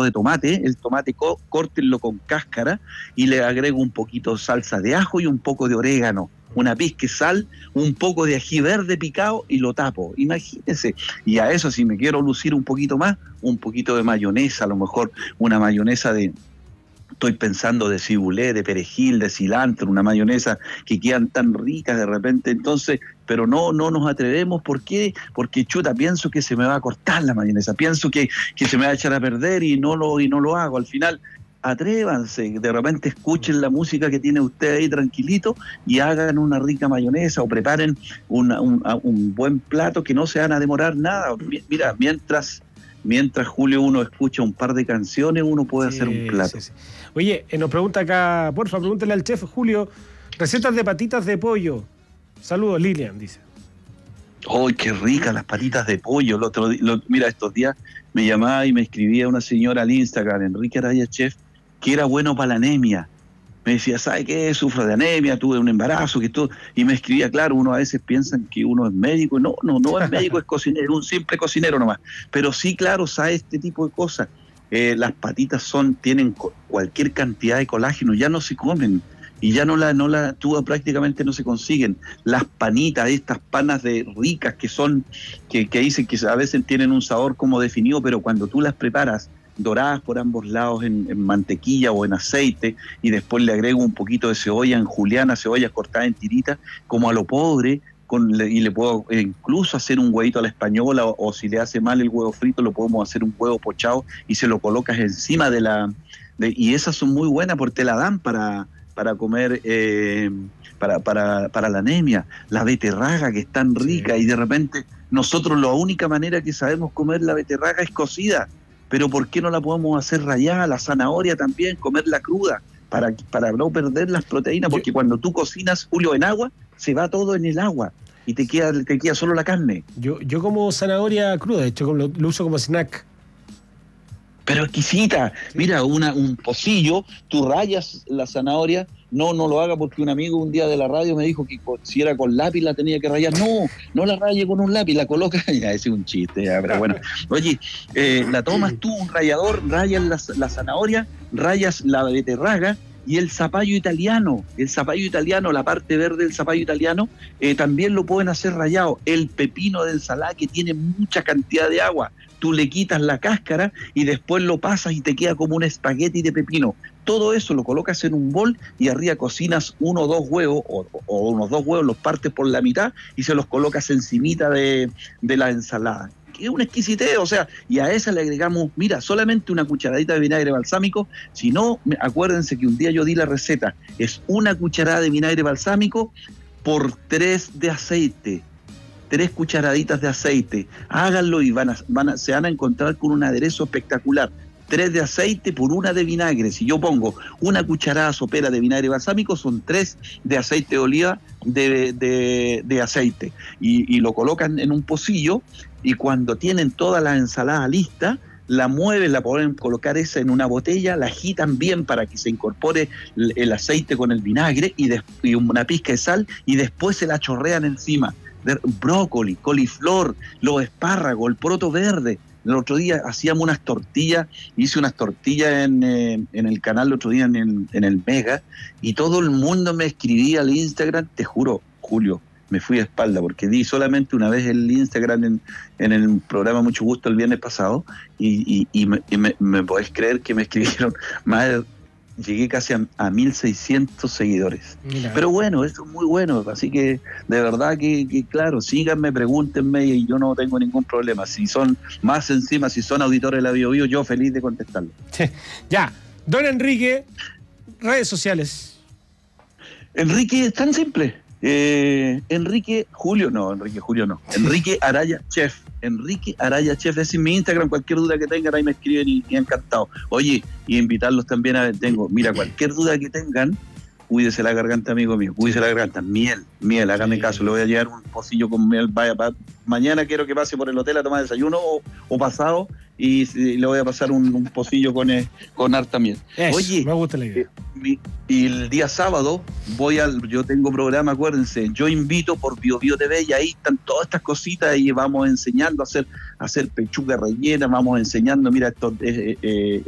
de tomate, el tomate córtenlo con cáscara y le agrego un poquito de salsa de ajo y un poco de orégano, una pizca de sal, un poco de ají verde picado y lo tapo, imagínense. Y a eso, si me quiero lucir un poquito más, un poquito de mayonesa, a lo mejor una mayonesa estoy pensando de cibulé, de perejil, de cilantro, una mayonesa que quedan tan ricas de repente, entonces, pero no nos atrevemos. ¿Por qué? Porque chuta, pienso que se me va a cortar la mayonesa, pienso que se me va a echar a perder y no lo hago. Al final, atrévanse, de repente escuchen la música que tiene usted ahí tranquilito y hagan una rica mayonesa o preparen un buen plato que no se van a demorar nada. Mira, mientras Julio uno escucha un par de canciones, uno puede hacer un plato. Sí. Oye, nos pregunta acá, porfa, pregúntale al chef Julio, recetas de patitas de pollo. Saludos, Lilian, dice. ¡Ay, qué ricas las patitas de pollo! Mira, estos días me llamaba y me escribía una señora al Instagram, Enrique Araya Chef, que era bueno para la anemia. Me decía, ¿sabe qué? Sufro de anemia, tuve un embarazo, que todo. Y me escribía, claro, uno a veces piensa que uno es médico. No es médico, es cocinero, un simple cocinero nomás. Pero sí, claro, sabe este tipo de cosas. Las patitas tienen cualquier cantidad de colágeno, ya no se comen. Y ya prácticamente no se consiguen. Las panitas, estas panas ricas que dicen que a veces tienen un sabor como definido, pero cuando tú las preparas, doradas por ambos lados en mantequilla o en aceite, y después le agrego un poquito de cebolla en juliana, cebolla cortada en tiritas, como a lo pobre, y le puedo incluso hacer un huevito a la española, o si le hace mal el huevo frito, lo podemos hacer un huevo pochado y se lo colocas encima y esas son muy buenas porque te la dan para comer, para la anemia. La beterraga, que es tan rica, y de repente nosotros la única manera que sabemos comer la beterraga es cocida. Pero ¿por qué no la podemos hacer rallada? La zanahoria también, comerla cruda, para no perder las proteínas, porque cuando tú cocinas, Julio, en agua, se va todo en el agua y te queda solo la carne. Yo como zanahoria cruda, de hecho lo uso como snack. Pero exquisita. Sí. Mira, un pocillo, tú rayas la zanahoria. No lo haga, porque un amigo un día de la radio me dijo que si era con lápiz la tenía que rayar. No la raye con un lápiz, la coloca. Ya, ese es un chiste, ya, pero bueno. Oye, la tomas tú, un rallador, rayas la zanahoria, rayas la beterraga y el zapallo italiano. La parte verde del zapallo italiano, también lo pueden hacer rallado. El pepino de ensalada, que tiene mucha cantidad de agua. Tú le quitas la cáscara y después lo pasas y te queda como un espagueti de pepino. Todo eso lo colocas en un bol y arriba cocinas 1 o 2 huevos, o unos 2 huevos, los partes por la mitad y se los colocas encimita de la ensalada. Que es una exquisitez, o sea, y a esa le agregamos, mira, solamente una cucharadita de vinagre balsámico. Si no, acuérdense que un día yo di la receta, es 1 cucharada de vinagre balsámico por 3 de aceite. 3 cucharaditas de aceite, háganlo y se van a encontrar con un aderezo espectacular. 3 de aceite por 1 de vinagre. Si yo pongo 1 cucharada sopera de vinagre balsámico, son 3 de aceite de oliva de aceite. Y lo colocan en un pocillo, y cuando tienen toda la ensalada lista, la mueven, la pueden colocar esa en una botella, la agitan bien para que se incorpore el aceite con el vinagre y una pizca de sal, y después se la chorrean encima. Brócoli, coliflor, los espárragos, el poroto verde. El otro día hacíamos unas tortillas, hice unas tortillas en el canal el otro día en el Mega, y todo el mundo me escribía al Instagram. Te juro, Julio, me fui a espalda porque di solamente una vez el Instagram en el programa Mucho Gusto el viernes pasado, y me podés creer que me escribieron más. Llegué casi a 1,600 seguidores. Mira. Pero bueno, eso es muy bueno, así que de verdad que claro, síganme, pregúntenme, y yo no tengo ningún problema. Si son más encima, si son auditores de la Bio Bio, yo feliz de contestarlo. Ya, don Enrique, redes sociales. Enrique, es tan simple. Enrique Julio no. Enrique Araya Chef. Enrique Araya Chef, ese es mi Instagram. Cualquier duda que tengan, ahí me escriben y encantado. Oye, y invitarlos también mira, cualquier duda que tengan, cuídese la garganta, amigo mío, cuídese la garganta. Miel, hágame caso, le voy a llevar un pocillo con miel. Mañana quiero que pase por el hotel a tomar desayuno o pasado, y le voy a pasar un pocillo con harta miel. Eso, oye, me gusta la idea. Y el día sábado yo tengo programa, acuérdense, Yo Invito por Bio Bio TV, y ahí están todas estas cositas, y vamos enseñando a hacer pechuga rellena, vamos enseñando, mira, esto